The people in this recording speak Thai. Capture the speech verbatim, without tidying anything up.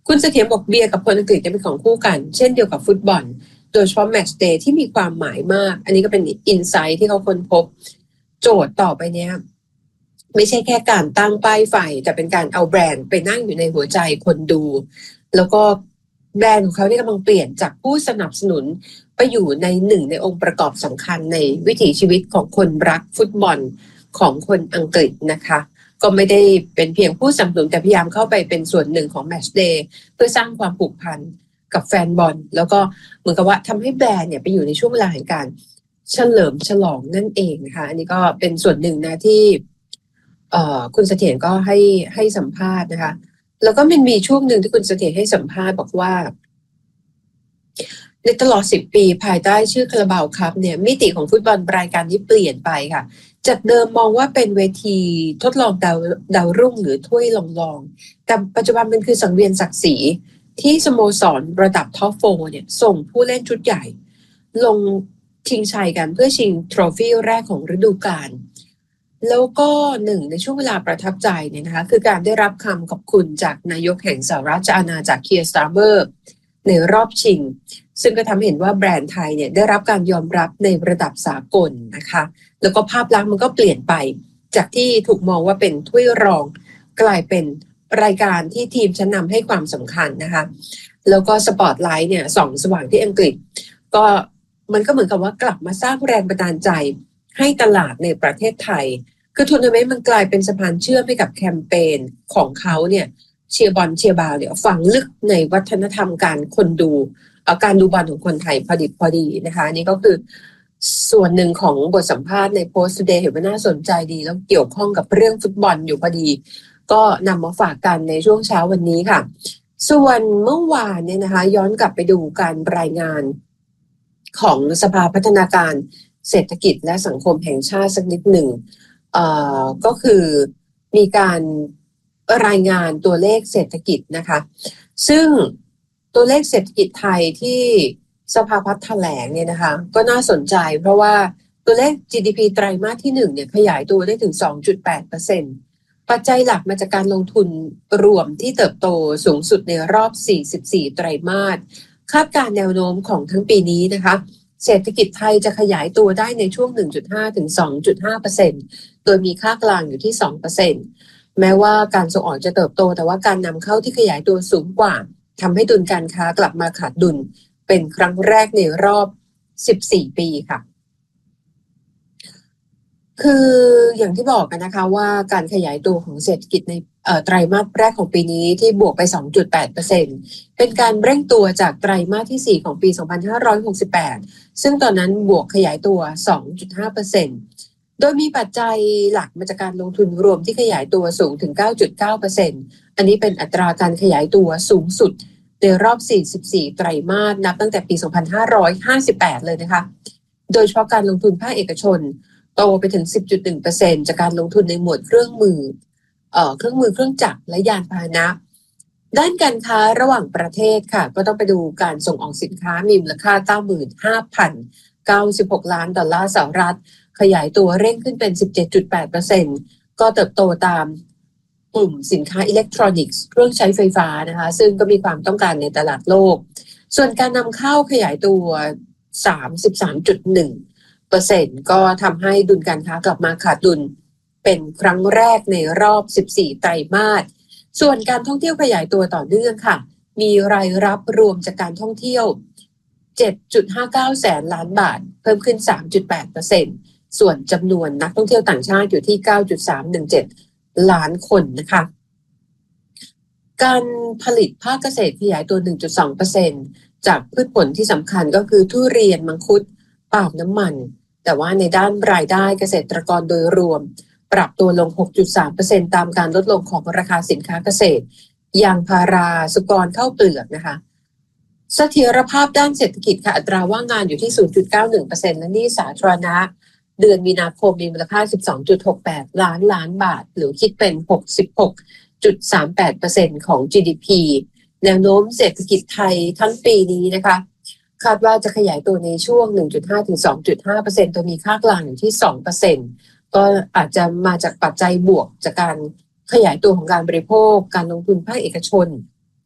คุณเสถียรบอกเบียร์กับคนอังกฤษจะเป็นของคู่กันเช่นเดียวกับฟุตบอลโดยเฉพาะแมตช์เดย์ที่มีความหมายมากอันนี้ก็เป็นอินไซต์ที่เขาค้นพบโจทย์ต่อไปเนี้ยไม่ใช่แค่การตั้งป้ายไฟแต่เป็นการเอาแบรนด์ไปนั่งอยู่ในหัวใจคนดูแล้วก็แบรนด์ของเขาที่กำลังเปลี่ยนจากผู้สนับสนุนไปอยู่ในหนึ่งในองค์ประกอบสำคัญในวิถีชีวิตของคนรักฟุตบอลของคนอังกฤษนะคะก็ไม่ได้เป็นเพียงผู้สนับสนุนแต่พยายามเข้าไปเป็นส่วนหนึ่งของแมตช์เดย์เพื่อสร้างความผูกพันกับแฟนบอลแล้วก็เหมือนกับว่าทำให้แบรนด์เนี่ยไปอยู่ในช่วงเวลาแห่งการเฉลิมฉลองนั่นเองนะคะอันนี้ก็เป็นส่วนหนึ่งนะที่เอ่อคุณเสถียรก็ให้ให้สัมภาษณ์นะคะแล้วก็มันมีช่วงหนึ่งที่คุณเสถียรให้สัมภาษณ์บอกว่าในตลอดสิบปีภายใต้ชื่อคาราบาวคัพเนี่ยมิติของฟุตบอลรายการนี้เปลี่ยนไปค่ะจากเดิมมองว่าเป็นเวทีทดลองดาวดาวรุ่งหรือถ้วยรองรองแต่ปัจจุบันมันคือสังเวียนศักดิ์ศรีที่สโมสรระดับท็อปโฟร์เนี่ยส่งผู้เล่นชุดใหญ่ลงชิงชัยกันเพื่อชิงทรอฟี่แรกของฤดูกาลแล้วก็หนึ่งในช่วงเวลาประทับใจเนี่ยนะคะคือการได้รับคำขอบคุณจากนายกแห่งสหราชอาณาจักรเคียร์สตาร์เมอร์ในรอบชิงซึ่งก็ทำให้เห็นว่าแบรนด์ไทยเนี่ยได้รับการยอมรับในระดับสากลนะคะแล้วก็ภาพลักษณ์มันก็เปลี่ยนไปจากที่ถูกมองว่าเป็นถ้วยรองกลายเป็นรายการที่ทีมชั้นนำให้ความสำคัญนะคะแล้วก็สปอตไลท์เนี่ยส่องสว่างที่อังกฤษก็มันก็เหมือนกับว่ากลับมาสร้างแรงบันดาลใจให้ตลาดในประเทศไทยคือทัวร์นาเมนต์มันกลายเป็นสะพานเชื่อมให้กับแคมเปญของเขาเนี่ยเชียร์บอลเชียร์บาลเนี่ยฝังลึกในวัฒนธรรมการคนดูการดูบอลของคนไทยพอดีพอดีนะคะนี่ก็คือส่วนหนึ่งของบทสัมภาษณ์ใน Post Today เห็นว่าน่าสนใจดีแล้วเกี่ยวข้องกับเรื่องฟุตบอลอยู่พอดีก็นำมาฝากกันในช่วงเช้าวันนี้ค่ะส่วนเมื่อวานเนี่ยนะคะย้อนกลับไปดูการรายงานของสภาพัฒนาการเศรษฐกิจและสังคมแห่งชาติสักนิดหนึ่งเอ่อก็คือมีการรายงานตัวเลขเศรษฐกิจนะคะซึ่งตัวเลขเศรษฐกิจไทยที่สภาพัฒน์แถลงเนี่ยนะคะก็น่าสนใจเพราะว่าตัวเลข จี ดี พี ไตรมาสที่หนึ่งเนี่ยขยายตัวได้ถึง สองจุดแปดเปอร์เซ็นต์ ปัจจัยหลักมาจากการลงทุนรวมที่เติบโตสูงสุดในรอบสี่สิบสี่ไตรมาสคาดการณ์แนวโน้มของทั้งปีนี้นะคะเศรษฐกิจไทยจะขยายตัวได้ในช่วง หนึ่งจุดห้า ถึง สองจุดห้าเปอร์เซ็นต์ โดยมีค่ากลางอยู่ที่ สองเปอร์เซ็นต์ แม้ว่าการส่งออกจะเติบโตแต่ว่าการนำเข้าที่ขยายตัวสูงกว่าทำให้ดุลการค้ากลับมาขาดดุลเป็นครั้งแรกในรอบสิบสี่ปีค่ะคืออย่างที่บอกกันนะคะว่าการขยายตัวของเศรษฐกิจในไตรมาสแรกของปีนี้ที่บวกไป สองจุดแปดเปอร์เซ็นต์ เป็นการเร่งตัวจากไตรมาสที่สี่ของปี สองพันห้าร้อยหกสิบแปด ซึ่งตอนนั้นบวกขยายตัว สองจุดห้าเปอร์เซ็นต์ โดยมีปัจจัยหลักมาจากการลงทุนรวมที่ขยายตัวสูงถึง เก้าจุดเก้าเปอร์เซ็นต์ อันนี้เป็นอัตราการขยายตัวสูงสุดในรอบสี่สิบสี่ไตรมาสนับตั้งแต่ปี สองพันห้าร้อยห้าสิบแปด เลยนะคะโดยเฉพาะการลงทุนภาคเอกชนโตไปถึง สิบจุดหนึ่งเปอร์เซ็นต์ จากการลงทุนในหมวดเครื่องมือเอ่อเครื่องมือเครื่องจักรและยานพาหนะด้านการค้าระหว่างประเทศค่ะก็ต้องไปดูการส่งออกสินค้ามีมูลค่า เก้าหมื่นห้าพันเก้าสิบหก ล้านดอลลาร์สหรัฐขยายตัวเร่งขึ้นเป็น สิบเจ็ดจุดแปดเปอร์เซ็นต์ ก็เติบโตตามกลุ่มสินค้าอิเล็กทรอนิกส์เครื่องใช้ไฟฟ้านะคะซึ่งก็มีความต้องการในตลาดโลกส่วนการนำเข้าขยายตัว สามสิบสามจุดหนึ่งเปอร์เซ็นต์ ก็ทำให้ดุลการค้ากลับมาขาดดุลเป็นครั้งแรกในรอบสิบสี่ไตรมาสส่วนการท่องเที่ยวขยายตัวต่อเนื่องค่ะมีรายรับรวมจากการท่องเที่ยว เจ็ดจุดห้าเก้า แสนล้านบาทเพิ่มขึ้น สามจุดแปดเปอร์เซ็นต์ ส่วนจำนวนนักท่องเที่ยวต่างชาติอยู่ที่ เก้าจุดสามหนึ่งเจ็ด ล้านคนนะคะการผลิตภาคเกษตรขยายตัว หนึ่งจุดสองเปอร์เซ็นต์ จากพืชผลที่สำคัญก็คือทุเรียนมังคุดปาล์มน้ำมันแต่ว่าในด้านรายได้เกษตรกรโดยรวมปรับตัวลง หกจุดสามเปอร์เซ็นต์ ตามการลดลงของราคาสินค้าเกษตรยางพาราสุกรข้าวเปลือกนะคะเสถียรภาพด้านเศรษฐกิจค่ะอัตราว่างงานอยู่ที่ ศูนย์จุดเก้าหนึ่งเปอร์เซ็นต์ และหนี้สาธารณะเดือนมีนาคมมีมูลค่า สิบสองจุดหกแปด ล้านล้านบาทหรือคิดเป็น หกสิบหกจุดสามแปดเปอร์เซ็นต์ ของ จี ดี พี แนวโน้มเศรษฐกิจไทยทั้งปีนี้นะคะคาดว่าจะขยายตัวในช่วง หนึ่งจุดห้า ถึง สองจุดห้าเปอร์เซ็นต์ ตัวมีค่ากลางอยู่ที่ สองเปอร์เซ็นต์ ก็อาจจะมาจากปัจจัยบวกจากการขยายตัวของการบริโภคการลงทุนภาคเอกชน